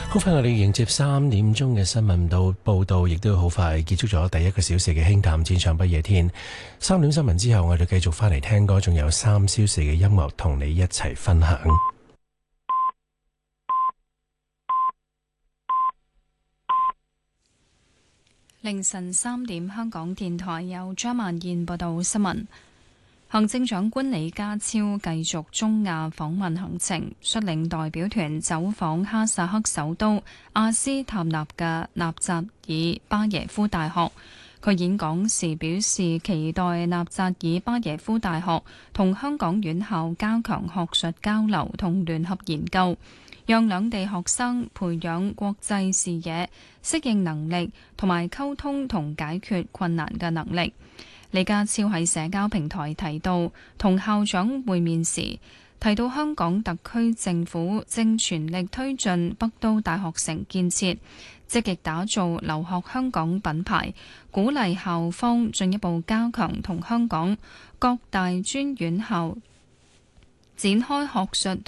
好快我哋迎接3點鐘嘅新聞報道，亦都好快結束咗第1個小時嘅輕談戰場不夜天。3點新聞之後，我哋繼續翻嚟聽歌，仲有3小時嘅音樂同你一齊分享。 凌晨3點，香港電台有張曼燕報道新聞。行政長官李家超繼續中亞訪問行程，率領代表團走訪哈薩克首都阿斯塔納嘅納扎爾巴耶夫大學。佢演講時表示，期待納扎爾巴耶夫大學同香港院校加強學術交流同聯合研究，讓兩地學生培養國際視野、適應能力同埋溝通同解決困難嘅能力。李家超喺社交平台提到，同校長會面時提到香港特區政府正全力推進北都大學城建設，積極打造留學香港品牌，鼓勵校方進一步加強同香港各大專院校展開學術